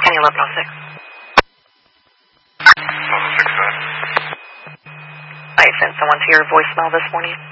Penny 1106. 1106. I sent someone to your voicemail this morning.